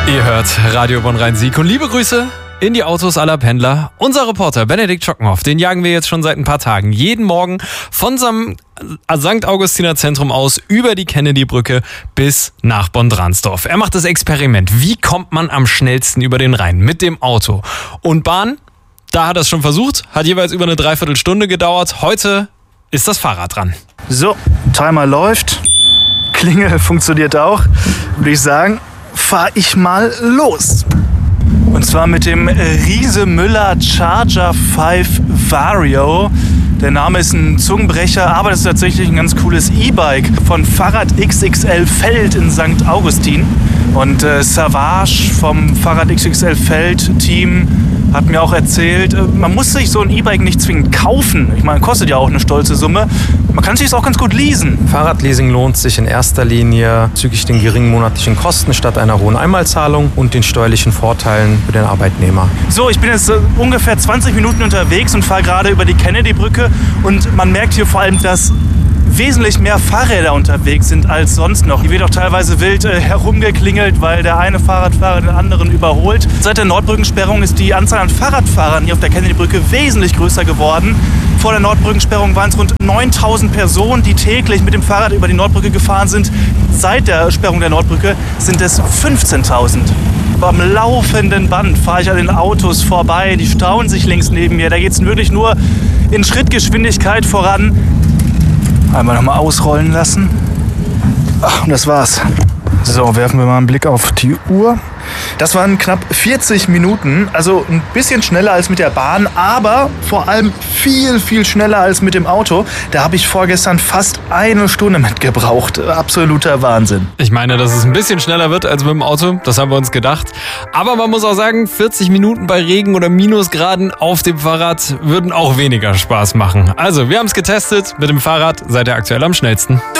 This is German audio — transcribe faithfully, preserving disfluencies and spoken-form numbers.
Ihr hört Radio Bonn-Rhein-Sieg und liebe Grüße in die Autos aller Pendler. Unser Reporter Benedikt Schockenhoff, den jagen wir jetzt schon seit ein paar Tagen. Jeden Morgen von Sankt Augustiner Zentrum aus über die Kennedy-Brücke bis nach Bonn-Dransdorf. Er macht das Experiment. Wie kommt man am schnellsten über den Rhein? Mit dem Auto. Und Bahn, da hat er es schon versucht, hat jeweils über eine Dreiviertelstunde gedauert. Heute ist das Fahrrad dran. So, Timer läuft. Klingel funktioniert auch. Würde ich sagen, fahr ich mal los. Und zwar mit dem Riese Müller Charger fünf Vario. Der Name ist ein Zungenbrecher, aber das ist tatsächlich ein ganz cooles E-Bike von Fahrrad X X L Feld in Sankt Augustin. Und äh, Savage vom Fahrrad X X L Feld Team hat mir auch erzählt, man muss sich so ein E-Bike nicht zwingend kaufen. Ich meine, kostet ja auch eine stolze Summe. Man kann sich es auch ganz gut leasen. Fahrradleasing lohnt sich in erster Linie bezüglich den geringen monatlichen Kosten statt einer hohen Einmalzahlung und den steuerlichen Vorteilen für den Arbeitnehmer. So, ich bin jetzt äh, ungefähr zwanzig Minuten unterwegs und fahre gerade über die Kennedy-Brücke. Und man merkt hier vor allem, dass wesentlich mehr Fahrräder unterwegs sind als sonst noch. Hier wird auch teilweise wild äh, herumgeklingelt, weil der eine Fahrradfahrer den anderen überholt. Seit der Nordbrückensperrung ist die Anzahl an Fahrradfahrern hier auf der Kennedy-Brücke wesentlich größer geworden. Vor der Nordbrückensperrung waren es rund neuntausend Personen, die täglich mit dem Fahrrad über die Nordbrücke gefahren sind. Seit der Sperrung der Nordbrücke sind es fünfzehntausend. Am laufenden Band fahre ich an den Autos vorbei, die stauen sich links neben mir. Da geht es wirklich nur in Schrittgeschwindigkeit voran. Einmal nochmal ausrollen lassen. Ach, und das war's. So, werfen wir mal einen Blick auf die Uhr. Das waren knapp vierzig Minuten, also ein bisschen schneller als mit der Bahn, aber vor allem viel, viel schneller als mit dem Auto. Da habe ich vorgestern fast eine Stunde mit gebraucht. Absoluter Wahnsinn. Ich meine, dass es ein bisschen schneller wird als mit dem Auto, das haben wir uns gedacht. Aber man muss auch sagen, vierzig Minuten bei Regen oder Minusgraden auf dem Fahrrad würden auch weniger Spaß machen. Also, wir haben es getestet. Mit dem Fahrrad seid ihr aktuell am schnellsten.